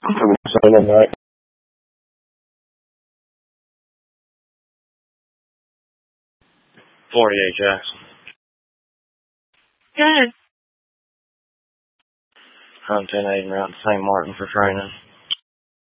Sunday night. Jackson. Good. I'm 10-8 around St. Martin for training.